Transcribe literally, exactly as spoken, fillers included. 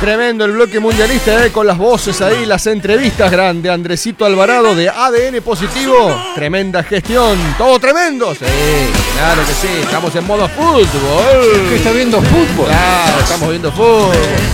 Tremendo el bloque mundialista, eh, con las voces ahí, las entrevistas. Grande Andresito Alvarado de A D N Positivo. Tremenda gestión. Todo tremendo. Sí, claro que sí. Estamos en modo fútbol. ¿Qué está viendo fútbol? Claro, estamos viendo fútbol.